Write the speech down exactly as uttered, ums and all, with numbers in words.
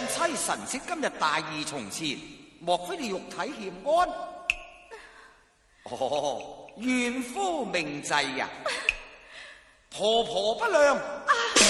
妻神色今日大義從前，莫非你肉體欠安？哦，怨夫命制呀、婆婆不良，